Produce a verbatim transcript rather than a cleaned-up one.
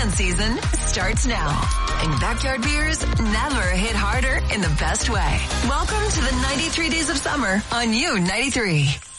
fan season starts now. And backyard beers never hit harder in the best way. Welcome to the ninety-three Days of Summer on U ninety-three.